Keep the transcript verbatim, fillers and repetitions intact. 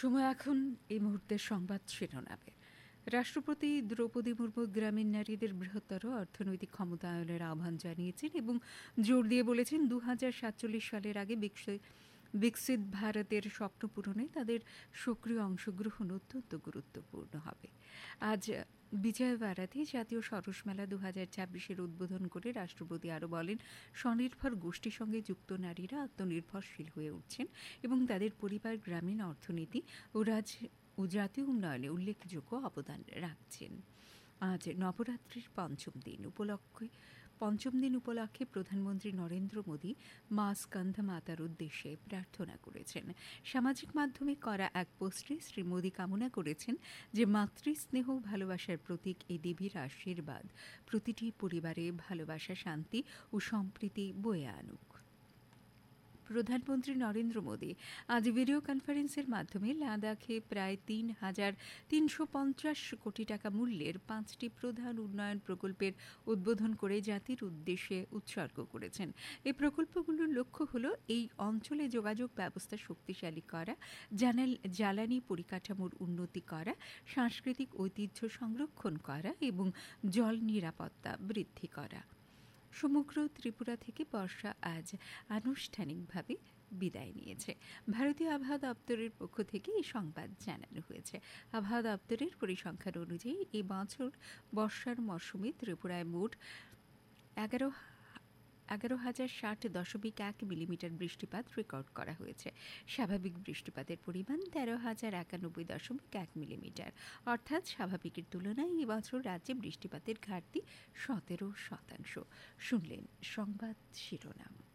সময় এখন এই মুহূর্তের সংবাদ শিরোনামে। রাষ্ট্রপতি দ্রৌপদী মুর্মু গ্রামীণ নারীদের বৃহত্তর অর্থনৈতিক ক্ষমতায়নের আহ্বান জানিয়েছেন এবং জোর দিয়ে বলেছেন দু হাজার সাতচল্লিশ সালের আগে বিকশিত ভারতের স্বপ্ন পূরণে তাদের সক্রিয় অংশগ্রহণ অত্যন্ত গুরুত্বপূর্ণ হবে। আজ বিজয়ওয়াড়াতে জাতীয় সরস মেলা দু হাজার ছাব্বিশের উদ্বোধন করে রাষ্ট্রপতি আরও বলেন, স্বনির্ভর গোষ্ঠীর সঙ্গে যুক্ত নারীরা আত্মনির্ভরশীল হয়ে উঠছেন এবং তাদের পরিবার গ্রামীণ অর্থনীতি ও রাজ ও জাতীয় উন্নয়নে উল্লেখযোগ্য অবদান রাখছেন। আজ নবরাত্রির পঞ্চম দিন উপলক্ষে পঞ্চম দিন উপলক্ষে প্রধানমন্ত্রী নরেন্দ্র মোদী মা স্কন্ধ মাতার উদ্দেশ্যে প্রার্থনা করেছেন। সামাজিক মাধ্যমে করা এক পোস্টে শ্রী মোদী কামনা করেছেন যে মাতৃস্নেহ ভালোবাসার প্রতীক এই দেবীর আশীর্বাদ প্রতিটি পরিবারে ভালোবাসা, শান্তি ও সম্প্রীতি বয়ে আনুক। প্রধানমন্ত্রী নরেন্দ্র মোদী আজ ভিডিও কনফারেন্সের মাধ্যমে লাদাখে প্রায় তিন হাজার তিনশো পঞ্চাশ কোটি টাকা মূল্যের পাঁচটি প্রধান উন্নয়ন প্রকল্পের উদ্বোধন করে জাতির উদ্দেশ্যে উৎসর্গ করেছেন। এই প্রকল্পগুলোর লক্ষ্য হল এই অঞ্চলে যোগাযোগ ব্যবস্থা শক্তিশালী করা, জ্বালানি পরিকাঠামোর উন্নতি করা, সাংস্কৃতিক ঐতিহ্য সংরক্ষণ করা এবং জল নিরাপত্তা বৃদ্ধি করা। সমগ্র ত্রিপুরা থেকে বর্ষা আজ আনুষ্ঠানিকভাবে বিদায় নিয়েছে। ভারতীয় আবহাওয়া দপ্তরের পক্ষ থেকে এই সংবাদ জানানো হয়েছে। আবহাওয়া দপ্তরের পরিসংখ্যান অনুযায়ী এই বছর বর্ষার মরশুমে ত্রিপুরায় মোট এগারো এগারো হাজার ষাট দশমিক এক মিলিমিটার বৃষ্টিপাত রেকর্ড করা হয়েছে। স্বাভাবিক বৃষ্টিপাতের পরিমাণ তেরো হাজার একানব্বই দশমিক এক মিলিমিটার, অর্থাৎ স্বাভাবিকের তুলনায় এবছর রাজ্যে বৃষ্টিপাতের ঘাটতি সতেরো শতাংশ। শুনলেন সংবাদ শিরোনাম।